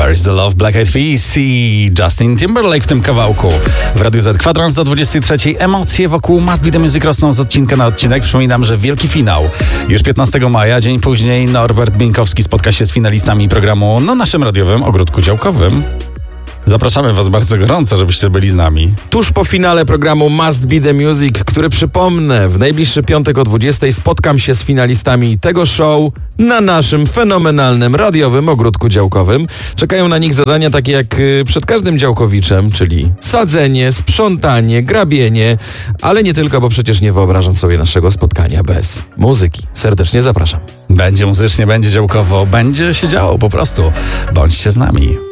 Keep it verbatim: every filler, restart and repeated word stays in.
Where is the Love, Black Eyed Peas i Justin Timberlake w tym kawałku. W Radiu Z kwadrans do dwudziestej trzeciej. Emocje wokół Must Be The Music rosną z odcinka na odcinek. Przypominam, że wielki finał już piętnastego maja. Dzień później Norbert Bieńkowski spotka się z finalistami programu na naszym radiowym ogródku działkowym. Zapraszamy Was bardzo gorąco, żebyście byli z nami. Tuż po finale programu Must Be The Music, który przypomnę, w najbliższy piątek o dwudziestej spotkam się z finalistami tego show na naszym fenomenalnym radiowym ogródku działkowym. Czekają na nich zadania takie jak przed każdym działkowiczem, czyli sadzenie, sprzątanie, grabienie, ale nie tylko, bo przecież nie wyobrażam sobie naszego spotkania bez muzyki. Serdecznie zapraszam. Będzie muzycznie, będzie działkowo, będzie się działo po prostu. Bądźcie z nami.